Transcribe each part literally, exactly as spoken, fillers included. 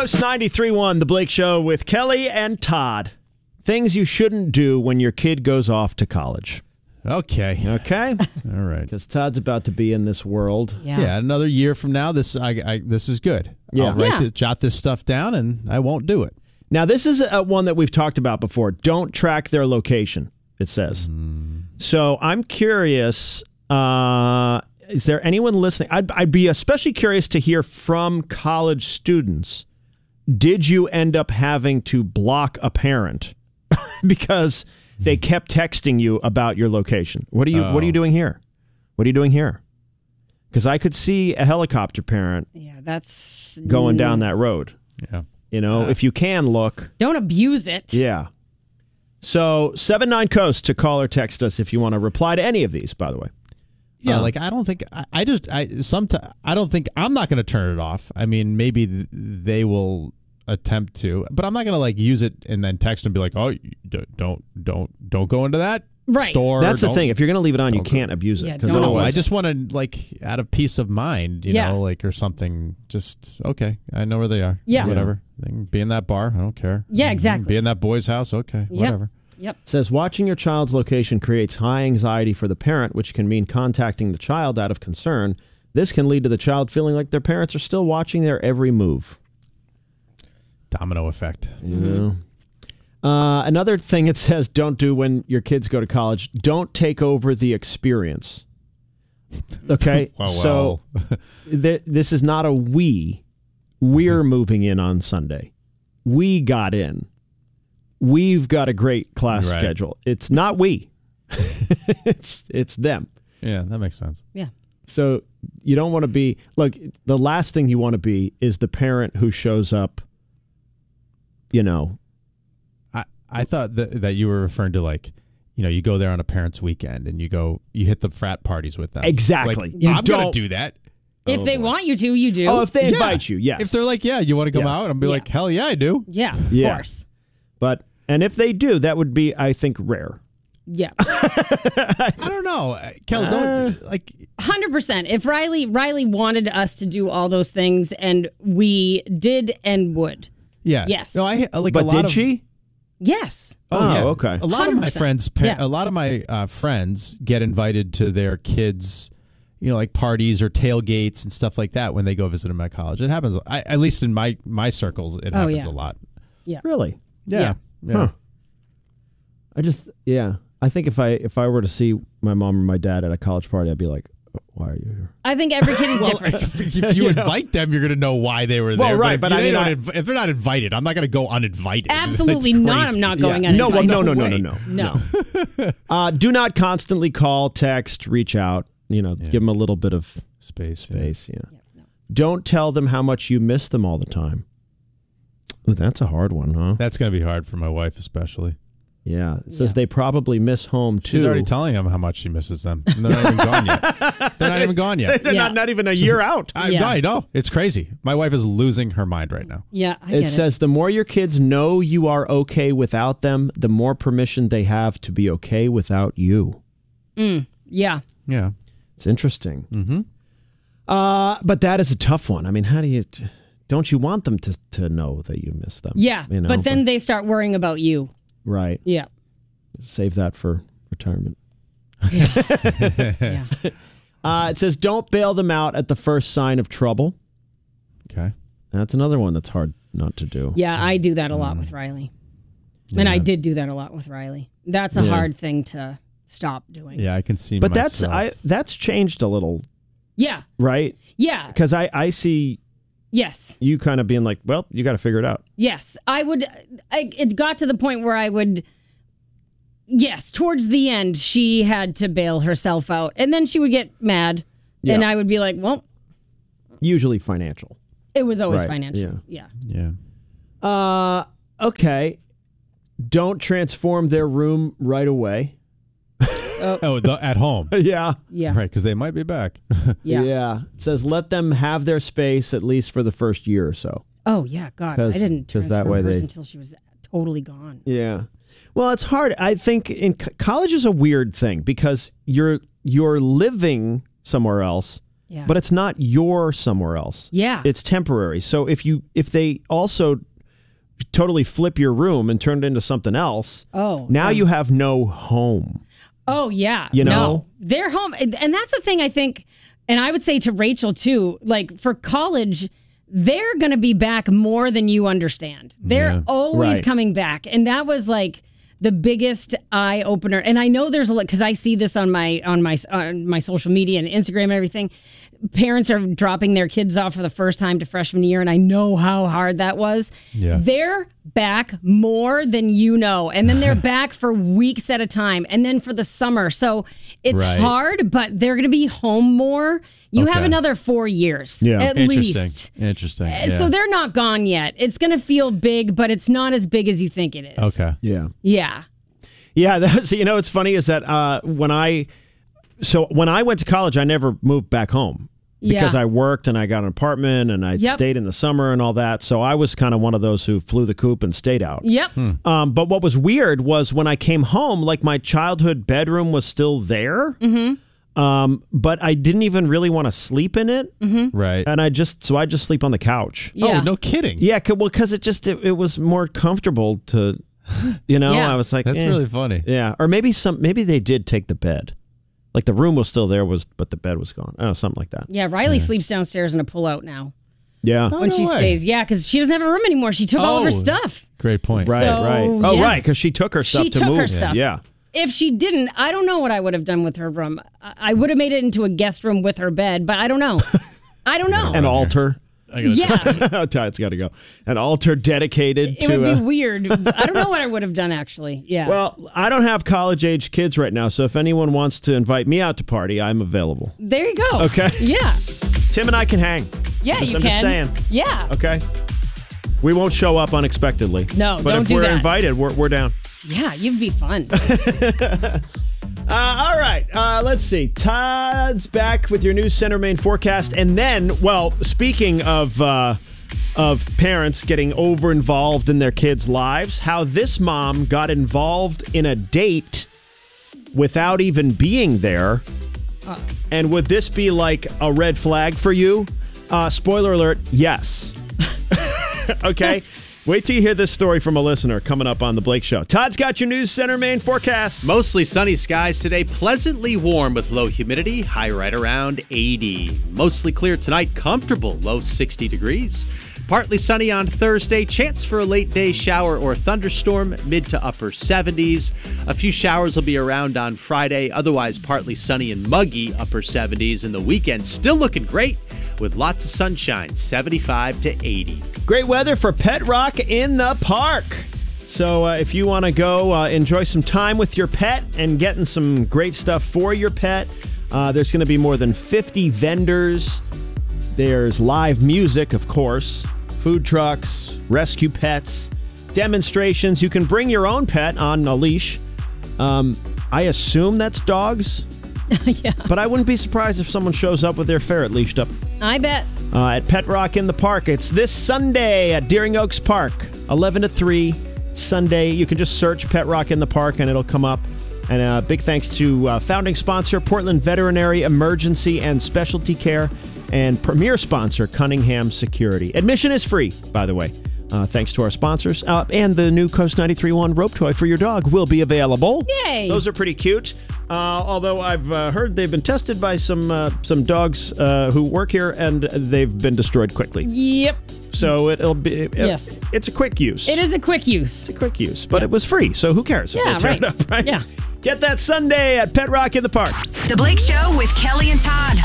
Coast ninety-three point one, The Blake Show with Kelly and Todd. Things you shouldn't do when your kid goes off to college. Okay. Okay? All right. Because Todd's about to be in this world. Yeah. Yeah, another year from now, this I, I this is good. Yeah. I'll write Yeah. this, jot this stuff down, and I won't do it. Now, this is a, one that we've talked about before. Don't track their location, it says. Mm. So I'm curious, uh, is there anyone listening? I'd, I'd be especially curious to hear from college students. Did you end up having to block a parent because they kept texting you about your location? What are you Oh. What are you doing here? What are you doing here? Because I could see a helicopter parent Yeah, that's going down that road. Yeah. You know, if you can look. Don't abuse it. Yeah. So seven nine Coast to call or text us if you want to reply to any of these, by the way. Yeah, Uh, like I don't think I, I just I sometimes I don't think I'm not going to turn it off. I mean, maybe th- they will attempt to, but I'm not going to like use it and then text and be like, "Oh, you d- don't don't don't go into that Right. store." That's the don't- thing. If you're going to leave it on, you don't- can't abuse it. Yeah, Because don't. No, otherwise, I just want to like out of peace of mind, you Yeah. know, like or something. Just okay, I know where they are. Yeah. whatever. They can be in that bar. I don't care. Yeah, Mhm. exactly. Be in that boy's house. Okay, Yep. whatever. Yep. It says watching your child's location creates high anxiety for the parent, which can mean contacting the child out of concern. This can lead to the child feeling like their parents are still watching their every move. Domino effect. Mm-hmm. Uh, another thing it says don't do when your kids go to college, don't take over the experience. Okay? Well, so well. th- this is not a we. We're moving in on Sunday. We got in. We've got a great class Right. schedule. It's not we. it's it's them. Yeah, that makes sense. Yeah. So you don't want to be, look, the last thing you want to be is the parent who shows up, you know. I, I thought that, that you were referring to like, you know, you go there on a parents' weekend and you go, you hit the frat parties with them. Exactly. Like, You I'm going don't- to do that. If Oh, they boy. want you to, you do. Oh, if they Yeah. invite you, yes. If they're like, yeah, you want to come Yes. out? I'll be Yeah. like, hell yeah, I do. yeah, of Yeah. course. But, and if they do, that would be, I think, rare. Yeah. I don't know. Kel, don't, like, one hundred percent. If Riley Riley wanted us to do all those things and we did and would. yeah. Yes. No, I like But a lot did of, she? Yes. Oh, Oh, yeah. okay. A lot of my one hundred percent. friends, pa- Yeah. a lot of my uh, friends get invited to their kids', you know, like parties or tailgates and stuff like that when they go visit them at college. It happens, I, at least in my my circles, it Oh, happens yeah. a lot. Really? Yeah. Yeah. Yeah. Huh. I just, yeah. I think if I if I were to see my mom or my dad at a college party, I'd be like, why are you here? I think every kid is Well, different. if you invite them, you're going to know why they were there. Well, right, if but you- I they mean, don't I- inv- if they're not invited, I'm not going to go uninvited. Absolutely That's not. crazy. I'm not going on No, well, no, no, no, no, way. no, No. Uh, do not constantly call, text, reach out. You know, Yeah. give them a little bit of Space. space. Yeah. Yeah, no. Don't tell them how much you miss them all the time. Ooh, that's a hard one, huh? That's going to be hard for my wife, especially. Yeah. It says Yeah. they probably miss home too. She's already telling them how much she misses them. And they're not even gone yet. They're not even gone yet. They're Yeah. not, not even a year out. I, Yeah. I know. It's crazy. My wife is losing her mind right now. Yeah, I It get says the more your kids know you are okay without them, the more permission they have to be okay without you. it. Mm, yeah. Yeah. It's interesting. Mm-hmm. Uh, but that is a tough one. I mean, how do you? Don't you want them to to know that you miss them? Yeah. You know, but then they start worrying about you. right. Yeah. Save that for retirement. Yeah. Uh, it says don't bail them out at the first sign of trouble. Okay. That's another one that's hard not to do. Yeah, I do that a lot with Riley. And I Yeah. did do that a lot with Riley. That's a Yeah. hard thing to stop doing. Yeah, I can see But that's myself. I that's changed a little, Yeah. right? Yeah. Because I I see Yes. you kind of being like, well, you got to figure it out. Yes. I would. I, it got to the point where I would. Yes. Towards the end, she had to bail herself out. And then she would get mad. Yeah. And I would be like, well, Usually financial. it was always Right, financial. Yeah. Yeah. Uh, okay. Don't transform their room right away. Oh, the, at home. yeah. Yeah. Right, because they might be back. Yeah. It says let them have their space at least for the first year or so. Oh, yeah. God. I 'Cause- didn't 'cause that transfer way hers they- until she was totally gone. Yeah. Well, it's hard. I think in co- college is a weird thing because you're you're living somewhere else, Yeah. but it's not your somewhere else. Yeah. It's temporary. So if you if they also totally flip your room and turn it into something else, Oh, now yeah. you have no home. Oh, yeah. You know? No. They're home. And and that's the thing I think, and I would say to Rachel too, like for college, they're going to be back more than you understand. They're Yeah. always Right. coming back. And that was like the biggest eye opener. And I know there's a lot, because I see this on my on my on my social media and Instagram and everything. Parents are dropping their kids off for the first time to freshman year, and I know how hard that was. Yeah. They're back more than you know, and then they're back for weeks at a time, and then for the summer. So it's Right. hard, but they're going to be home more. You have Okay. another four years Yeah. at Interesting. least. Interesting. Uh, Yeah. So they're not gone yet. It's going to feel big, but it's not as big as you think it is. Okay. Yeah. Yeah. Yeah, that's, you know, what's funny is that uh, when I, so when I went to college, I never moved back home because Yeah. I worked and I got an apartment and I Yep. stayed in the summer and all that. So I was kind of one of those who flew the coop and stayed out. Yep. Um, but what was weird was when I came home, like my childhood bedroom was still there. Mm-hmm. Um, but I didn't even really want to sleep in it. Right. And I just, so I just sleep on the couch. Yeah. Oh, no kidding. Yeah, c- well, because it just, it, it was more comfortable to, you know, Yeah. I was like, That's eh. really funny. Yeah, or maybe some maybe they did take the bed, like the room was still there, was but the bed was gone. Oh, something like that. Yeah. Riley sleeps downstairs in a pull-out now Yeah, Oh, when no she way. stays. Yeah, because she doesn't have a room anymore. She took all of her Oh. stuff. Great point. right, So, right. Oh, yeah. right, because she took her stuff She to took move. her stuff. Yeah, If she didn't, I don't know what I would have done with her room. I I would have made it into a guest room with her bed, but I don't know. I don't know. an altar. Yeah, Todd's got to go. An altar dedicated it to. would be uh, weird. I don't know what I would have done actually. Yeah. well, I don't have college age kids right now, so if anyone wants to invite me out to party, I'm available. there you go. Okay. Yeah. Tim and I can hang. Yeah, Just- you I'm can. just saying. Yeah. Okay. We won't show up unexpectedly. No, but don't if do we're that. invited, we're we're down. Yeah, you'd be fun. Uh, all right, uh, let's see. Todd's back with your new Center Maine forecast, and then, well, speaking of uh, of parents getting over involved in their kids' lives, how this mom got involved in a date without even being there, and would this be like a red flag for you? Uh, spoiler alert: yes. Okay. Wait till you hear this story from a listener coming up on The Blake Show. Todd's got your News Center Maine forecast. Mostly sunny skies today, pleasantly warm with low humidity, high right around eighty. Mostly clear tonight, comfortable, low sixty degrees. Partly sunny on Thursday, chance for a late day shower or thunderstorm, mid to upper seventies. A few showers will be around on Friday, otherwise partly sunny and muggy, upper seventies. And the weekend still looking great with lots of sunshine, seventy-five to eighty. Great weather for Pet Rock in the Park. So uh, if you want to go uh, enjoy some time with your pet and getting some great stuff for your pet, uh, there's going to be more than fifty vendors. There's live music, of course, food trucks, rescue pets, demonstrations. You can bring your own pet on a leash. Um, I assume that's dogs, Yeah. but I wouldn't be surprised if someone shows up with their ferret leashed up. I bet. Uh, at Pet Rock in the Park. It's this Sunday at Deering Oaks Park, eleven to three, Sunday. You can just search Pet Rock in the Park and it'll come up. And uh, big thanks to uh, founding sponsor Portland Veterinary Emergency and Specialty Care and premier sponsor Cunningham Security. Admission is free, by the way. Uh, thanks to our sponsors. Uh, and the new Coast ninety-three point one rope toy for your dog will be available. Yay. Those are pretty cute. Uh, although I've uh, heard they've been tested by some uh, some dogs uh, who work here, and they've been destroyed quickly. Yep. So it'll be it, Yes. It's a quick use. It is a quick use. It's a quick use, but it was free, so who cares? if Yeah, they tear right. it up, right? Yeah. Get that Sunday at Pet Rock in the Park. The Blake Show with Kelly and Todd.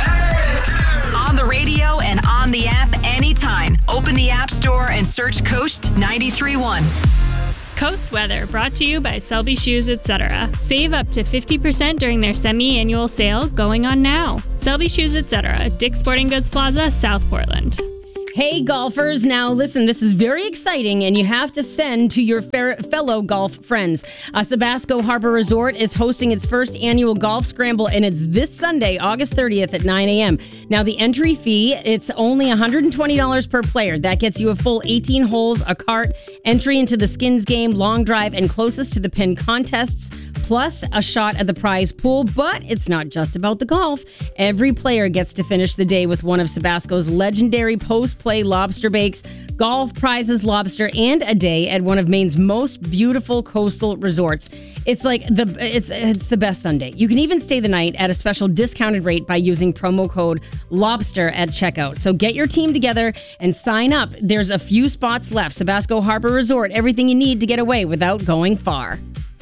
On the radio and on the app anytime. Open the App Store and search Coast ninety-three point one. Coast Weather, brought to you by Selby Shoes, et cetera. Save up to fifty percent during their semi-annual sale going on now. Selby Shoes, et cetera. Dick's Sporting Goods Plaza, South Portland. Hey, golfers. Now, listen, this is very exciting, and you have to send to your fer- fellow golf friends. Uh, Sabasco Harbor Resort is hosting its first annual golf scramble, and it's this Sunday, August thirtieth at nine a.m. Now, the entry fee, it's only one hundred twenty dollars per player. That gets you a full eighteen holes, a cart, entry into the skins game, long drive, and closest to the pin contests, plus a shot at the prize pool. But it's not just about the golf. Every player gets to finish the day with one of Sabasco's legendary post-play lobster bakes, golf prizes, lobster, and a day at one of Maine's most beautiful coastal resorts. It's like the it's it's the best Sunday. You can even stay the night at a special discounted rate by using promo code LOBSTER at checkout. So get your team together and sign up. There's a few spots left. Sabasco Harbor Resort, everything you need to get away without going far.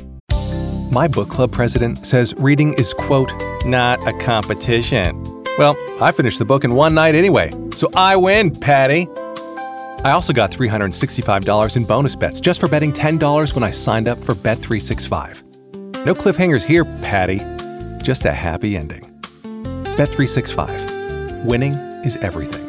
My book club president says reading is, quote, not a competition. Well, I finished the book in one night anyway, so I win, Patty. I also got three hundred sixty-five dollars in bonus bets just for betting ten dollars when I signed up for Bet three sixty-five. No cliffhangers here, Patty. Just a happy ending. Bet three sixty-five. Winning is everything.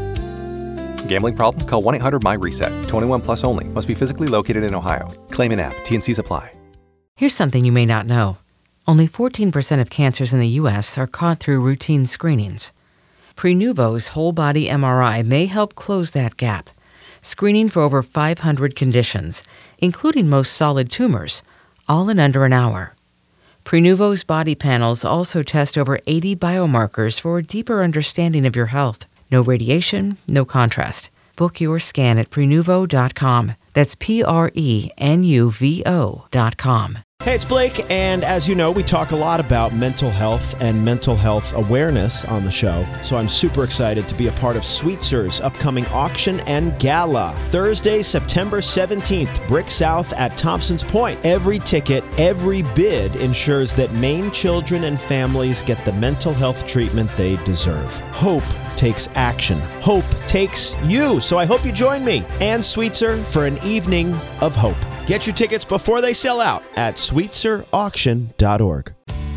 Gambling problem? Call one eight hundred M Y RESET. twenty-one plus only. Must be physically located in Ohio. Claim in app. T and C's apply. Here's something you may not know. Only fourteen percent of cancers in the U S are caught through routine screenings. Prenuvo's whole-body M R I may help close that gap, screening for over five hundred conditions, including most solid tumors, all in under an hour. Prenuvo's body panels also test over eighty biomarkers for a deeper understanding of your health. No radiation, no contrast. Book your scan at Prenuvo dot com. That's P R E N U V O dot com. Hey, it's Blake, and as you know, we talk a lot about mental health and mental health awareness on the show, so I'm super excited to be a part of Sweetzer's upcoming auction and gala. Thursday, September seventeenth, Brick South at Thompson's Point. Every ticket, every bid ensures that Maine children and families get the mental health treatment they deserve. Hope takes action. Hope takes you, so I hope you join me and Sweetser for an evening of hope. Get your tickets before they sell out at sweetser auction dot org.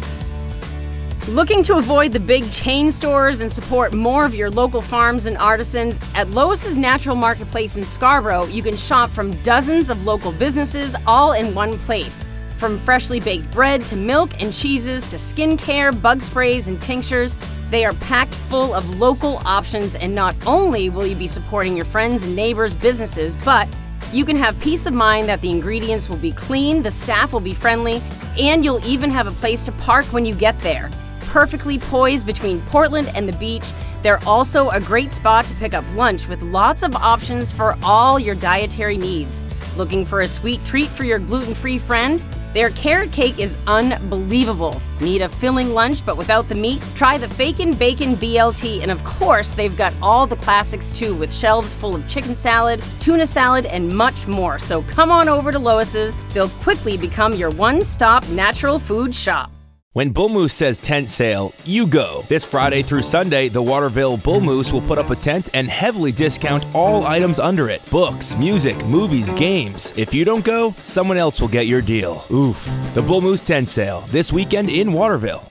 Looking to avoid the big chain stores and support more of your local farms and artisans? At Lois's Natural Marketplace in Scarborough, you can shop from dozens of local businesses all in one place. From freshly baked bread to milk and cheeses to skincare, bug sprays, and tinctures, they are packed full of local options, and not only will you be supporting your friends and neighbors' businesses, but you can have peace of mind that the ingredients will be clean, the staff will be friendly, and you'll even have a place to park when you get there. Perfectly poised between Portland and the beach, they're also a great spot to pick up lunch with lots of options for all your dietary needs. Looking for a sweet treat for your gluten-free friend? Their carrot cake is unbelievable. Need a filling lunch but without the meat? Try the Fakin' Bacon B L T, and of course, they've got all the classics too, with shelves full of chicken salad, tuna salad, and much more. So come on over to Lois's. They'll quickly become your one-stop natural food shop. When Bull Moose says tent sale, you go. This Friday through Sunday, the Waterville Bull Moose will put up a tent and heavily discount all items under it. Books, music, movies, games. If you don't go, someone else will get your deal. Oof. The Bull Moose tent sale, this weekend in Waterville.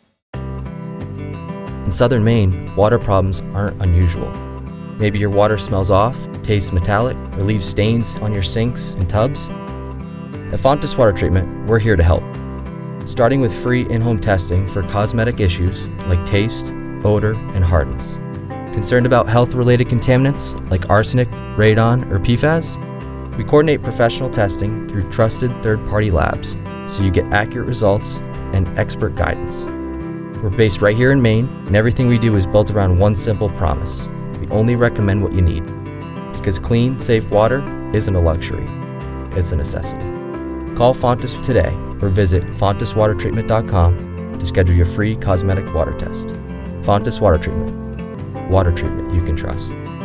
In southern Maine, water problems aren't unusual. Maybe your water smells off, tastes metallic, or leaves stains on your sinks and tubs. At Fontes Water Treatment, we're here to help. Starting with free in-home testing for cosmetic issues like taste, odor, and hardness. Concerned about health-related contaminants like arsenic, radon, or P FAS? We coordinate professional testing through trusted third-party labs so you get accurate results and expert guidance. We're based right here in Maine, and everything we do is built around one simple promise. We only recommend what you need. Because clean, safe water isn't a luxury, it's a necessity. Call Fontes today or visit fontes water treatment dot com to schedule your free cosmetic water test. Fontes Water Treatment. Water treatment you can trust.